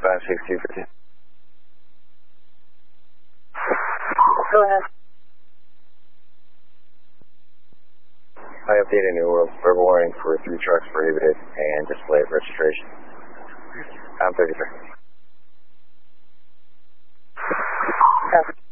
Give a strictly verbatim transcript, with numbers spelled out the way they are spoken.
five six two fifty. Go ahead. I updated New World verbal warning for three trucks prohibited and display of registration. I'm thirty-three. Copy.